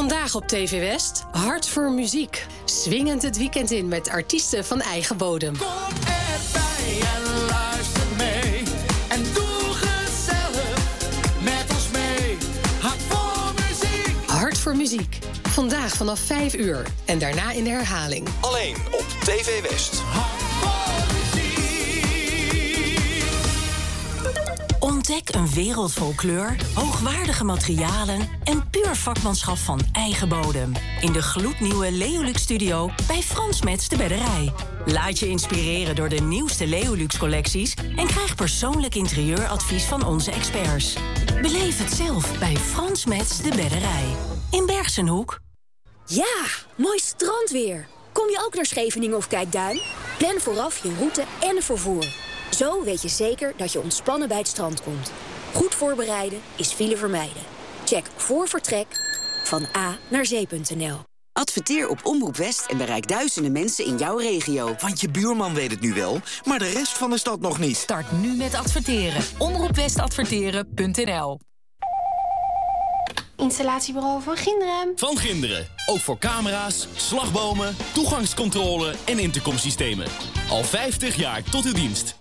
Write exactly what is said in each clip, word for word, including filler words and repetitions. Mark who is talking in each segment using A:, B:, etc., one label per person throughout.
A: Vandaag op T V West, Hart voor Muziek. Swingend het weekend in met artiesten van eigen bodem.
B: Kom erbij en luister mee. En doe gezellig met ons mee. Hart voor muziek.
A: Hart voor Muziek. Vandaag vanaf vijf uur en daarna in de herhaling.
C: Alleen op T V West.
B: Hart voor muziek.
D: Ontdek een wereld vol kleur, hoogwaardige materialen en puur vakmanschap van eigen bodem. In de gloednieuwe Leolux Studio bij Frans Metz de Bedderij. Laat je inspireren door de nieuwste Leolux collecties en krijg persoonlijk interieuradvies van onze experts. Beleef het zelf bij Frans Metz de Bedderij. In Bergsenhoek.
E: Ja, mooi strandweer. Kom je ook naar Scheveningen of Kijkduin? Plan vooraf je route en vervoer. Zo weet je zeker dat je ontspannen bij het strand komt. Goed voorbereiden is file vermijden. Check voor vertrek van A naar zee punt n l.
F: Adverteer op Omroep West en bereik duizenden mensen in jouw regio.
C: Want je buurman weet het nu wel, maar de rest van de stad nog niet.
G: Start nu met adverteren. omroep west adverteren punt n l.
H: Installatiebureau van Ginderen.
I: Van Ginderen. Ook voor camera's, slagbomen, toegangscontrole en intercomsystemen. Al vijftig jaar tot uw dienst.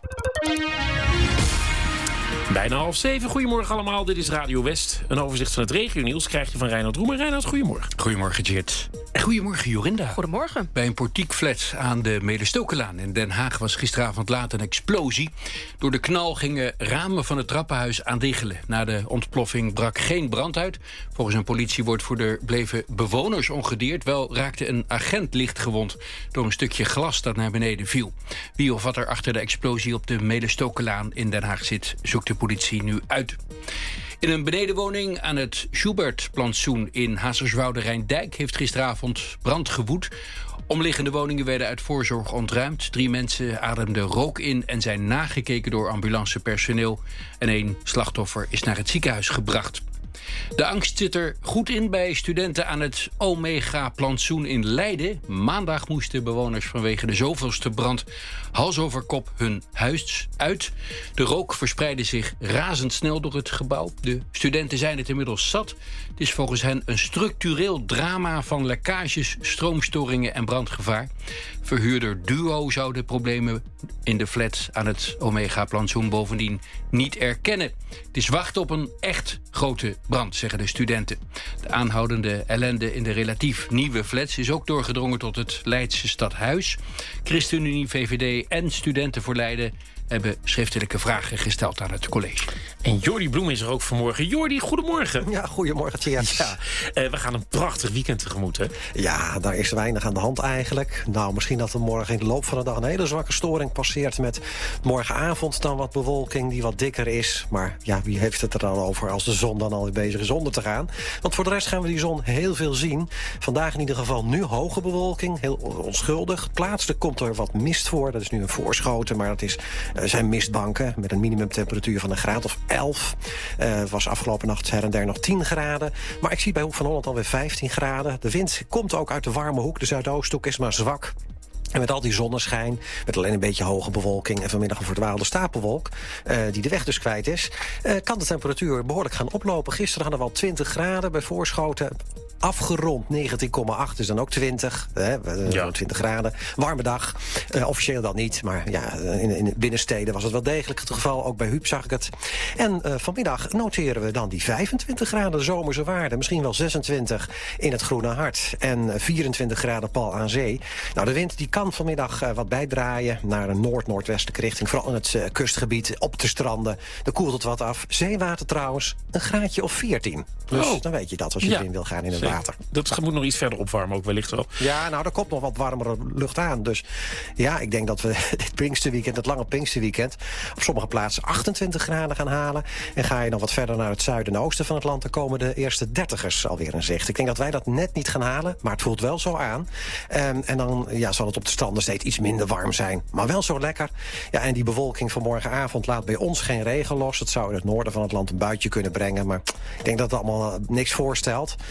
J: Bijna half zeven. Goedemorgen allemaal, dit is Radio West. Een overzicht van het regionieuws krijg je van Reinoud Roemer. Reinoud, goedemorgen.
K: Goedemorgen, Geert. En goedemorgen, Jorinda.
G: Goedemorgen.
K: Bij een portiekflat aan de Medestokelaan in Den Haag was gisteravond laat een explosie. Door de knal gingen ramen van het trappenhuis aan diggelen. Na de ontploffing brak geen brand uit. Volgens een politiewoordvoerder bleven bewoners ongedeerd. Wel raakte een agent licht gewond door een stukje glas dat naar beneden viel. Wie of wat er achter de explosie op de Medestokelaan in Den Haag zit, zoekt de politie nu uit. In een benedenwoning aan het Schubert-plantsoen in Hazerswoude-Rijndijk heeft gisteravond brand gewoed. Omliggende woningen werden uit voorzorg ontruimd. Drie mensen ademden rook in en zijn nagekeken door ambulancepersoneel. En één slachtoffer is naar het ziekenhuis gebracht. De angst zit er goed in bij studenten aan het Omega-plantsoen in Leiden. Maandag moesten bewoners vanwege de zoveelste brand hals over kop hun huis uit. De rook verspreidde zich razendsnel door het gebouw. De studenten zijn het inmiddels zat. Het is volgens hen een structureel drama van lekkages, stroomstoringen en brandgevaar. Verhuurder Duo zou de problemen in de flat aan het Omega-plantsoen bovendien niet erkennen. Het is wachten op een echt grote brand, zeggen de studenten. De aanhoudende ellende in de relatief nieuwe flats is ook doorgedrongen tot het Leidse stadhuis. ChristenUnie, V V D en Studenten voor Leiden hebben schriftelijke vragen gesteld aan het college.
J: En Jordi Bloem is er ook vanmorgen. Jordi, goedemorgen.
L: Ja, goedemorgen, Thierry.
J: Ja, uh, we gaan een prachtig weekend tegemoet, hè?
L: Ja, daar is weinig aan de hand eigenlijk. Nou, misschien dat er morgen in de loop van de dag een hele zwakke storing passeert met morgenavond dan wat bewolking die wat dikker is. Maar ja, wie heeft het er dan over als de zon dan alweer bezig is onder te gaan? Want voor de rest gaan we die zon heel veel zien. Vandaag in ieder geval nu hoge bewolking, heel onschuldig. Plaatselijk komt er wat mist voor. Dat is nu een voorschoten, maar dat is, uh, zijn mistbanken met een minimumtemperatuur van een graad of elf. Het uh, was afgelopen nacht her en der nog tien graden. Maar ik zie bij Hoek van Holland alweer vijftien graden. De wind komt ook uit de warme hoek. De zuidoosthoek is maar zwak. En met al die zonneschijn, met alleen een beetje hoge bewolking en vanmiddag een verdwaalde stapelwolk, uh, die de weg dus kwijt is, uh, kan de temperatuur behoorlijk gaan oplopen. Gisteren hadden we al twintig graden bij Voorschoten. Afgerond negentien komma acht is dan ook twintig. Hè, ja. twintig graden. Warme dag. Uh, officieel dan niet. Maar ja, in, in binnensteden was het wel degelijk het geval. Ook bij Huub zag ik het. En uh, vanmiddag noteren we dan die vijfentwintig graden de zomerse waarde. Misschien wel zesentwintig in het Groene Hart. En vierentwintig graden pal aan zee. Nou, de wind die kan vanmiddag uh, wat bijdraaien naar een noord-noordwestelijke richting. Vooral in het uh, kustgebied, op de stranden. Dan koelt het wat af. Zeewater trouwens, een graadje of veertien. Dus oh. dan weet je dat als je ja. erin wil gaan in het water.
J: Dat moet nog iets verder opwarmen, ook wellicht wel.
L: Ja, nou, er komt nog wat warmere lucht aan. Dus ja, ik denk dat we dit Pinksterweekend, het lange Pinksterweekend, op sommige plaatsen achtentwintig graden gaan halen. En ga je nog wat verder naar het zuiden en oosten van het land, dan komen de eerste dertigers alweer in zicht. Ik denk dat wij dat net niet gaan halen, maar het voelt wel zo aan. Um, en dan ja, zal het op de stranden steeds iets minder warm zijn. Maar wel zo lekker. Ja, en die bewolking van morgenavond laat bij ons geen regen los. Het zou in het noorden van het land een buitje kunnen brengen. Maar ik denk dat het allemaal niks voorstelt. En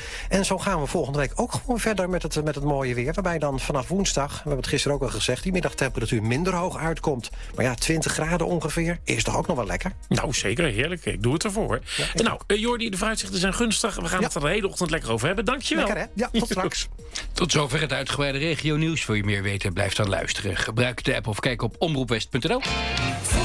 L: zo gaan we volgende week ook gewoon verder met het, met het mooie weer. Waarbij dan vanaf woensdag, we hebben het gisteren ook al gezegd, die middagtemperatuur minder hoog uitkomt. Maar ja, twintig graden ongeveer is toch ook nog wel lekker?
J: Nou, zeker. Heerlijk. Ik doe het ervoor. Ja, en nou, uh, Jordi, de vooruitzichten zijn gunstig. We gaan ja. het er de hele ochtend lekker over hebben. Dankjewel.
L: Lekker, hè? Ja, tot straks.
K: Tot zover het uitgebreide regionieuws. Wil je meer weten, blijf dan luisteren. Gebruik de app of kijk op omroepwest punt n l.